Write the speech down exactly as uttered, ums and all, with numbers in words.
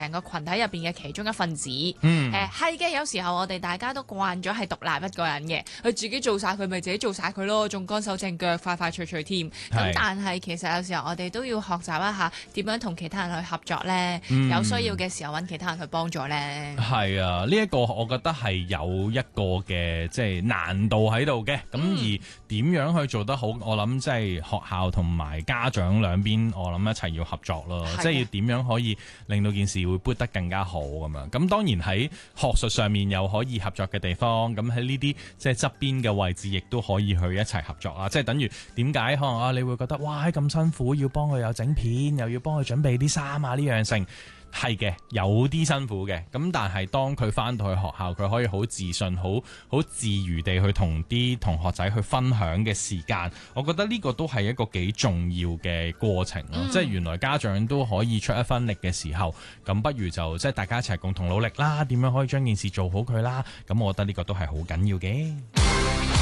成個群體入邊嘅其中一份子。 嗯， 誒係嘅，有時候我哋大家都慣咗係獨立一個人嘅，佢自己做晒佢咪自己做晒佢咯，仲乾手淨腳快快脆脆添。咁但係其實有時候我哋都要學習一下點樣同其他人去合作呢？ 嗯、 有需要嘅時候揾其他人去幫助呢。 係啊，呢、這、一個我覺得係有一個嘅即係難度喺度嘅。咁、嗯、而點樣去做得好？我諗即係學校同埋家長兩邊，我諗一齊要合作咯。即係要點樣可以令到件事會撥得更加好咁樣。咁當然喺學術上面有可以合作嘅地方，咁喺呢啲即係側邊嘅位置，亦都可以去一齊合作啊！即係等於點解可能啊，你會覺得哇咁辛苦，要幫佢又整片，又要幫佢準備啲衫啊，呢樣成係嘅，有啲辛苦嘅。咁但係當佢翻到去學校，佢可以好自信、好好自如地去同啲同學仔去分享嘅時間，我覺得呢個都係一個幾重要嘅過程咯。嗯、即係原來家長都可以出一分力嘅時候，咁不如就即係大家一齊共同努力啦，點樣可以將件事做好佢啦？咁我覺得呢個都係好緊要嘅。